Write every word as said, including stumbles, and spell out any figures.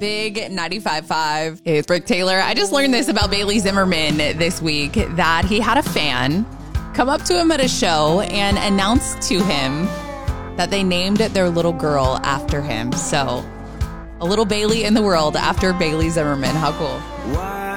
Big ninety-five point five. Hey, it's Rick Taylor. I just learned this about Bailey Zimmerman this week, that he had a fan come up to him at a show and announce to him that they named their little girl after him. So, a little Bailey in the world after Bailey Zimmerman. How cool.